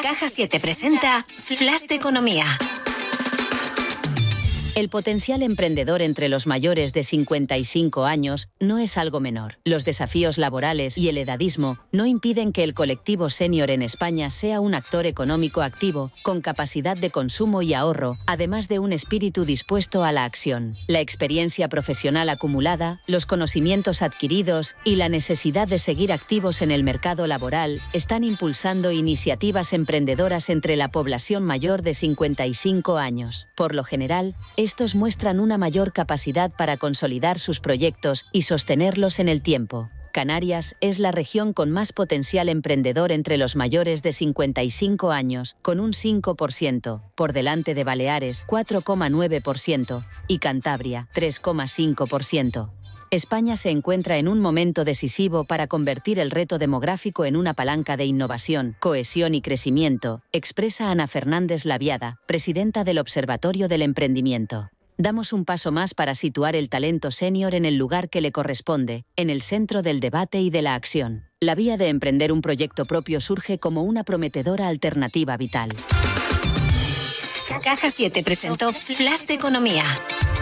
Caja 7 presenta Flash de Economía. El potencial emprendedor entre los mayores de 55 años no es algo menor. Los desafíos laborales y el edadismo no impiden que el colectivo senior en España sea un actor económico activo, con capacidad de consumo y ahorro, además de un espíritu dispuesto a la acción. La experiencia profesional acumulada, los conocimientos adquiridos y la necesidad de seguir activos en el mercado laboral están impulsando iniciativas emprendedoras entre la población mayor de 55 años. Por lo general, estos muestran una mayor capacidad para consolidar sus proyectos y sostenerlos en el tiempo. Canarias es la región con más potencial emprendedor entre los mayores de 55 años, con un 5%, por delante de Baleares, 4,9%, y Cantabria, 3,5%. España se encuentra en un momento decisivo para convertir el reto demográfico en una palanca de innovación, cohesión y crecimiento, expresa Ana Fernández Laviada, presidenta del Observatorio del Emprendimiento. Damos un paso más para situar el talento senior en el lugar que le corresponde, en el centro del debate y de la acción. La vía de emprender un proyecto propio surge como una prometedora alternativa vital. Caja 7 presentó Flash de Economía.